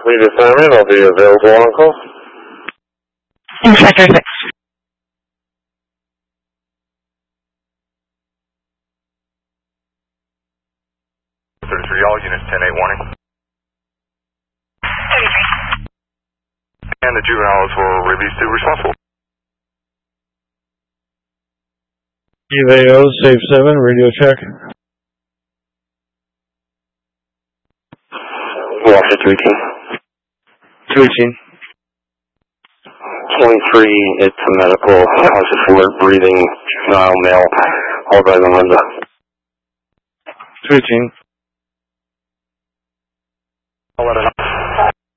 Lead assignment, I'll be available on call. Sector 6. All units 10-8 warning. And the juveniles will release the responsible. EVAO, Safe 7, radio check. Washington 318. 23, it's a medical, conscious alert, breathing, juvenile male, all by the window. 218. I'll let it up.